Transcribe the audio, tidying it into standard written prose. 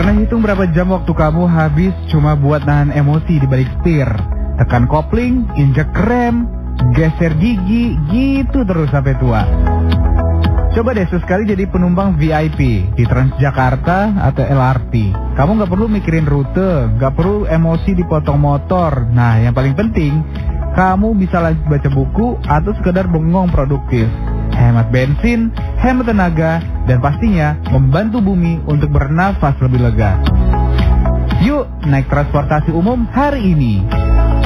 Pernah hitung berapa jam waktu kamu habis cuma buat nahan emosi di balik setir? Tekan kopling, injek rem, geser gigi, gitu terus sampai tua. Coba deh sesekali jadi penumpang VIP di Transjakarta atau LRT. Kamu gak perlu mikirin rute, gak perlu emosi dipotong motor. Nah, yang paling penting, kamu bisa lanjut baca buku atau sekedar bengong produktif. Hemat bensin, hemat tenaga, dan pastinya membantu bumi untuk bernafas lebih lega. Yuk, naik transportasi umum hari ini.